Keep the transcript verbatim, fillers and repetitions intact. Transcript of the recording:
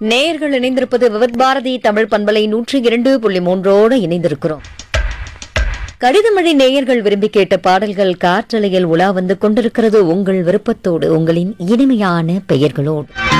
நேயர்கள் இணைந்திருப்பது விவத் பாரதி தமிழ் பண்பலை நூற்றி இரண்டு புள்ளி மூன்றோடு இணைந்திருக்கிறோம். கடிதமழை நேயர்கள் விரும்பி கேட்ட பாடல்கள் காற்றலையில் உலா வந்து கொண்டிருக்கிறது. உங்கள் விருப்பத்தோடு, உங்களின் இனிமையான பெயர்களோடு.